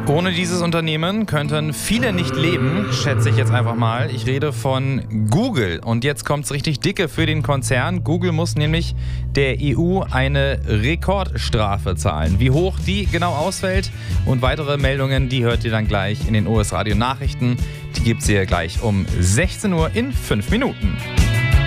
Ohne dieses Unternehmen könnten viele nicht leben, schätze ich jetzt einfach mal. Ich rede von Google. Und jetzt kommt's richtig dicke für den Konzern. Google muss nämlich der EU eine Rekordstrafe zahlen. Wie hoch die genau ausfällt und weitere Meldungen, die hört ihr dann gleich in den OS Radio Nachrichten. Die gibt's hier gleich um 16 Uhr in 5 Minuten.